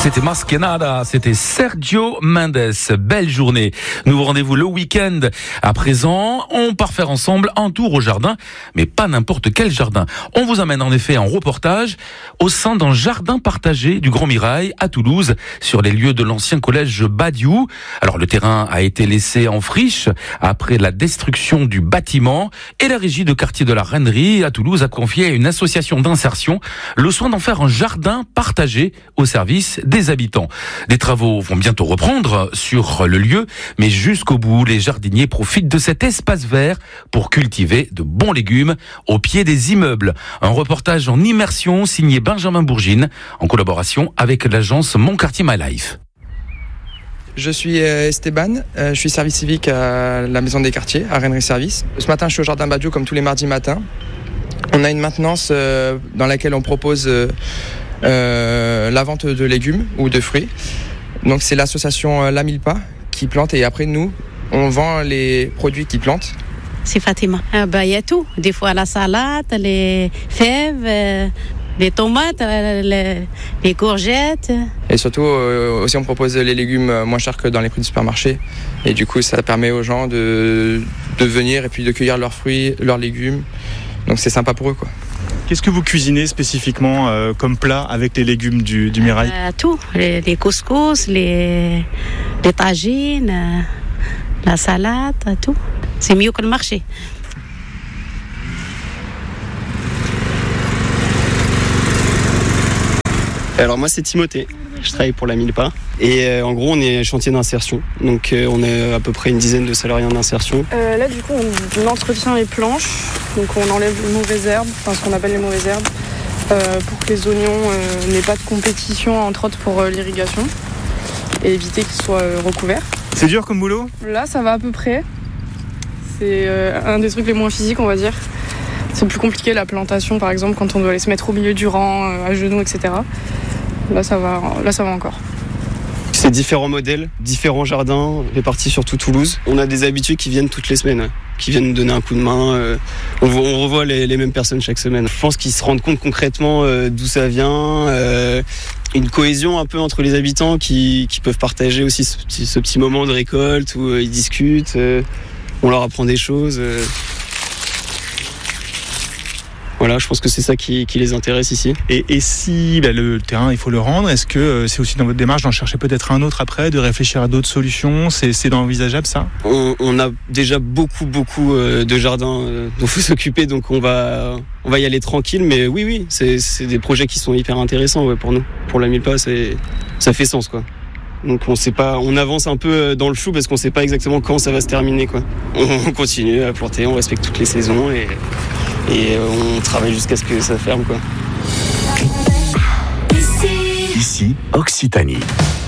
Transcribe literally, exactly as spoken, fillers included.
C'était Mas que nada, c'était Sergio Mendes. Belle journée. Nouveau rendez-vous le week-end. À présent, on part faire ensemble un tour au jardin, mais pas n'importe quel jardin. On vous amène en effet en reportage au sein d'un jardin partagé du Grand Mirail à Toulouse, sur les lieux de l'ancien collège Badiou. Alors le terrain a été laissé en friche après la destruction du bâtiment et la régie de quartier de la Reinerie à Toulouse a confié à une association d'insertion le soin d'en faire un jardin partagé au service des habitants. Des travaux vont bientôt reprendre sur le lieu, mais jusqu'au bout, les jardiniers profitent de cet espace vert pour cultiver de bons légumes au pied des immeubles. Un reportage en immersion signé Benjamin Bourgine en collaboration avec l'agence Mon Quartier My Life. Je suis Esteban, je suis service civique à la Maison des Quartiers, à Reinerie Service. Ce matin, je suis au jardin Badiou comme tous les mardis matins. On a une maintenance dans laquelle on propose euh, la vente de légumes ou de fruits. Donc c'est l'association La Milpa qui plante et après nous, on vend les produits qu'ils plantent. C'est Fatima. Ah bah, y a tout. Des fois la salade, les fèves, euh, les tomates, les, les courgettes. Et surtout euh, aussi on propose les légumes moins chers que dans les prix du supermarché. Et du coup ça permet aux gens de, de venir et puis de cueillir leurs fruits, leurs légumes. Donc c'est sympa pour eux quoi. Qu'est-ce que vous cuisinez spécifiquement euh, comme plat avec les légumes du, du Mirail ? euh, Tout, les, les couscous, les, les tagines, euh, la salade, tout. C'est mieux que le marché. Alors moi c'est Timothée, je travaille pour la Milpa et euh, en gros on est chantier d'insertion, donc euh, on est à peu près une dizaine de salariés en insertion. Euh, là du coup on entretient les planches, donc on enlève les mauvaises herbes, enfin ce qu'on appelle les mauvaises herbes, euh, pour que les oignons euh, n'aient pas de compétition entre autres pour euh, l'irrigation et éviter qu'ils soient euh, recouverts. C'est dur comme boulot ? Là ça va à peu près, c'est euh, un des trucs les moins physiques on va dire. C'est plus compliqué la plantation par exemple quand on doit aller se mettre au milieu du rang, euh, à genoux et cetera. Là ça va, là, ça va encore. C'est différents modèles, différents jardins répartis sur tout Toulouse. On a des habitués qui viennent toutes les semaines, qui viennent nous donner un coup de main. Euh, on, on revoit les, les mêmes personnes chaque semaine. Je pense qu'ils se rendent compte concrètement euh, d'où ça vient. Euh, une cohésion un peu entre les habitants qui, qui peuvent partager aussi ce petit, ce petit moment de récolte où euh, ils discutent, euh, on leur apprend des choses. Euh. Voilà, je pense que c'est ça qui, qui les intéresse ici. Et, et si bah, le terrain, il faut le rendre, est-ce que euh, c'est aussi dans votre démarche d'en chercher peut-être un autre après, de réfléchir à d'autres solutions ? C'est, c'est envisageable ça ? on, on a déjà beaucoup, beaucoup euh, de jardins euh, dont il faut s'occuper, donc on va, on va y aller tranquille. Mais oui, oui, c'est, c'est des projets qui sont hyper intéressants ouais, pour nous. Pour la Milpa, c'est, ça fait sens, quoi. Donc on sait pas, on avance un peu dans le flou parce qu'on sait pas exactement quand ça va se terminer, quoi. On continue à planter, on respecte toutes les saisons et... Et on travaille jusqu'à ce que ça ferme, quoi. Ici, Occitanie.